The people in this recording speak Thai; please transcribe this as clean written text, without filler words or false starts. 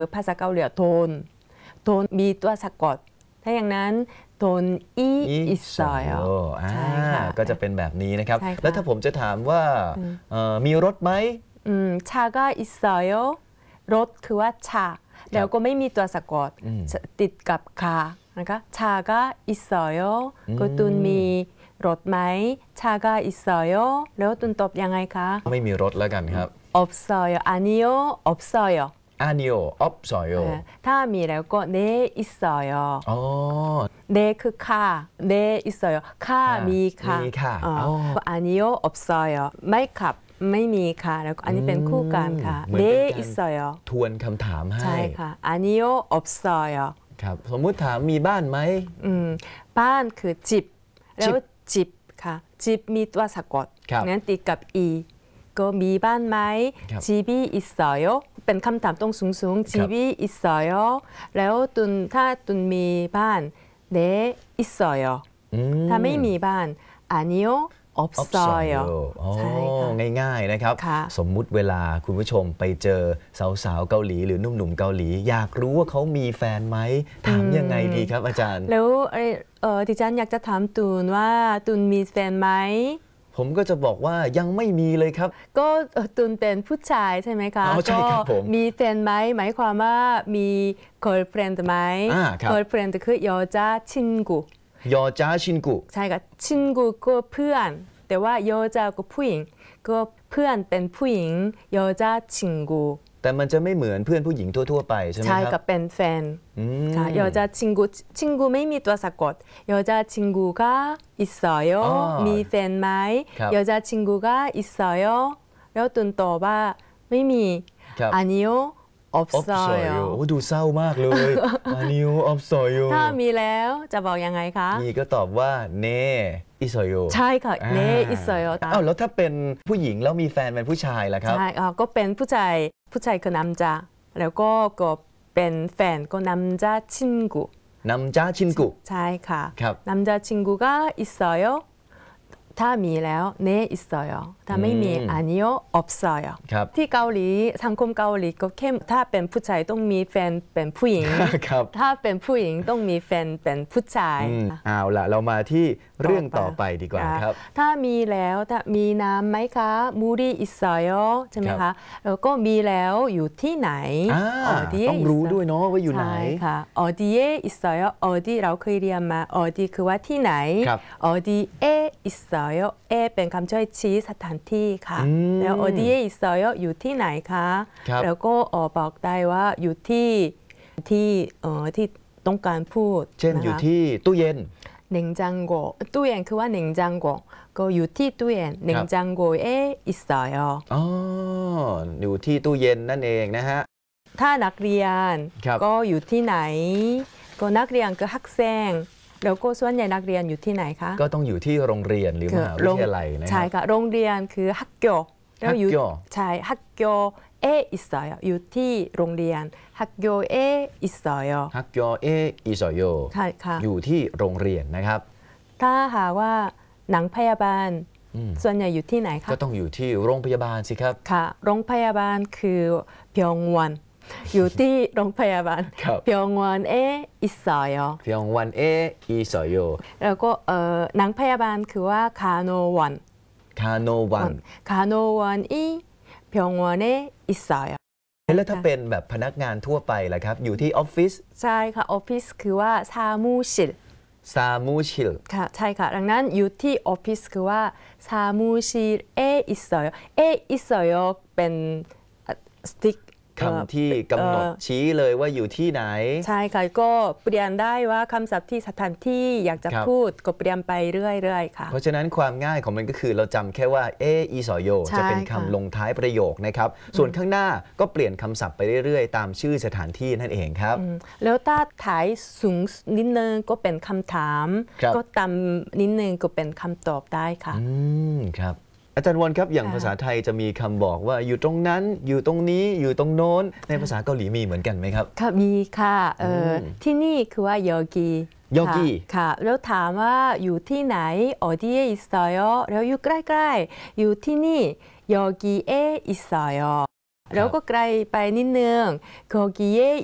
ภาษาเกาหลีโทนมีตัวสะกดถ้าอย่างนั้นโทนอีอิสอยใช่ค่ะก็จะเป็นแบบนี้นะครับแล้วถ้าผมจะถามว่ามีรถไหมชาก็อิสอยรถคือว่าชาแล้วก็ไม่มีตัวสะกดติดกับคานะคะชาก็อิสอยก็ตุนมีรถไหมชาก็อิสอยแล้วตุนตอบยังไงคะไม่มีรถแล้วกันครับ 없어요 아니요 없어요 아니요 없어요 ถ้ามีแล้วก็네 있어요 네คือค่ะ네 있어요ค่ะมีค่ะ아니요 없어요ไม่ขับไม่มีค่ะแล้วก็อันนี้เป็นคู่กันค่ะ네 있어요 ทวนคำถามให้ใช่ค่ะ아니요 없어요 ครับสมมุติถามมีบ้านไหมบ้านคือจิบแล้วจิบค่ะจิบมีตัวสะกดงั้นติดกับอีก็มีบ้านไหม집이 있어요เป็นคำถามตรงสูง집이 있어요แล้วถ้าตุนมีบ้าน네 있어요ถ้าไม่มีบ้าน아니요 없어요 ใช่ง่ายๆนะครับสมมุติเวลาคุณผู้ชมไปเจอสาวๆเกาหลีหรือหนุ่มๆเกาหลีอยากรู้ว่าเขามีแฟนไหมถามยังไงดีครับอาจารย์แล้วดิฉันอยากจะถามตุนว่าตุนมีแฟนไหมผมก็จะบอกว่ายังไม่มีเลยครับก็ตุนเป็นผู้ชายใช่ไหมคะใช่ครับผมมีแฟนไหมหมายความว่ามี girlfriend ไหม girlfriend คือยอจ้าชินกุยอจ้าชินกุใช่ค่ะชินกุก็เพื่อนแต่ว่ายอจาก็ผู้หญิงก็เพื่อนเป็นผู้หญิงยอจ้าชินกุแต่มันจะไม่เหมือนเพื่อนผู้หญิงทั่วๆไปใช่ไหมครับใช่กับเป็นแฟนค่ะยอจ้าชินกุไม่มีตัวสะกดยอจ้าชินกุก็อิสอยมีแฟนไหมยอจ้าชินกุก็อิสอยแล้วตุนตอบว่าไม่มีอานิโอ없어요 ดูเศร้ามากเลย아니요 없어요 ถ้ามีแล้วจะบอกยังไงคะมีก็ตอบว่า네 있어요 ใช่ค่ะ네 있어요 แล้วถ้าเป็นผู้หญิงแล้วมีแฟนเป็นผู้ชายล่ะครับใช่ก็เป็นผู้ชายคือ남자แล้วก็เป็นแฟนก็남자 친구 남자 친구 ใช่ค่ะครับ 남자 친구가 있어요ถ้ามีแล้ว네 있어요ถ้าไม่มี아니요 없어요ที่เกาหลีสังคมเกาหลีก็เข้มถ้าเป็นผู้ชายต้องมีแฟนเป็นผู้หญิงถ้าเป็นผู้หญิงต้องมีแฟนเป็นผู้ชายเอาล่ะเรามาที่เรื่องต่อไปดีกว่าครับถ้ามีแล้วถ้ามีน้ำไหมคะ물이 있어요ใช่ไหมคะแล้วก็มีแล้วอยู่ที่ไหนต้องรู้ด้วยเนาะว่าอยู่ไหนค่ะ어디에 있어요 어디เราเคยเรียนมา어디คือว่าที่ไหน어디에 있어요เอเป็นคำช่วยชี้สถานที่ค่ะแล้ว어디에 있어요อยู่ที่ไหนคะแล้วก็บอกได้ว่าอยู่ที่ต้องการพูดเช่นอยู่ที่ตู้เย็น 냉장고ตู้เย็นคือว่า냉장고ก็อยู่ที่ตู้เย็น냉장고에 있어요 อยู่ที่ตู้เย็นนั่นเองนะฮะถ้านักเรียนก็อยู่ที่ไหนก็นักเรียนคือ학생แล้วก็ส่วนใหญ่นักเรียนอยู่ที่ไหนคะก็ต้องอยู่ที่โรงเรียนหรือมหาวิทยาลัยนะครับใช่ค่ะโรงเรียนคือ학교แล้วอยู่ใช่학교에 있어요อยู่ที่โรงเรียน학교에 있어요 학교에 있어요 ใช่ค่ะอยู่ที่โรงเรียนนะครับถ้าหากว่าหนังพยาบาลส่วนใหญ่อยู่ที่ไหนคะก็ต้องอยู่ที่โรงพยาบาลสิครับค่ะโรงพยาบาลคือ병원อยู่ที่โรงพยาบาล병원에 있어요 병원에 있어요 แล้วก็หนังพยาบาลคือว่า간호원이 병원에 있어요 แล้วถ้าเป็นแบบพนักงานทั่วไปล่ะครับอยู่ที่ออฟฟิศใช่ค่ะออฟฟิศคือว่า 사무실 ค่ะใช่ค่ะดังนั้นอยู่ที่ออฟฟิศคือว่า사무실에 있어요เป็นสติ๊กคำที่กำหนดชี้เลยว่าอยู่ที่ไหนใช่ค่ะก็เปลี่ยนได้ว่าคำศัพท์ที่สถานที่อยากจะพูดก็เปลี่ยนไปเรื่อยๆค่ะเพราะฉะนั้นความง่ายของมันก็คือเราจำแค่ว่าอีสอยโยจะเป็นคำลงท้ายประโยคนะครับส่วนข้างหน้าก็เปลี่ยนคำศัพท์ไปเรื่อยๆตามชื่อสถานที่นั่นเองครับแล้วถ้าถ่ายสูงนิดนึงก็เป็นคำถามก็ต่ำนิดนึงก็เป็นคำตอบได้ค่ะครับอาจารย์วอนครับอย่างภาษาไทยจะมีคำบอกว่าอยู่ตรงนั้นอยู่ตรงนี้อยู่ตรงโน้นในภาษาเกาหลีมีเหมือนกันไหมครับค่ะมีค่ะที่นี่คือว่ายอกีค่ะแล้วถามว่าอยู่ที่ไหน어디에 있어요แล้วอยู่ใกล้ๆอยู่ที่นี่여기에 있어요 แล้วก็ไกลไปนิดนึง거기에